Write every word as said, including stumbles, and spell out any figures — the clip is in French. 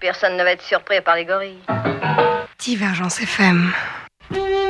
Personne ne va être surpris par les gorilles. Divergence F M.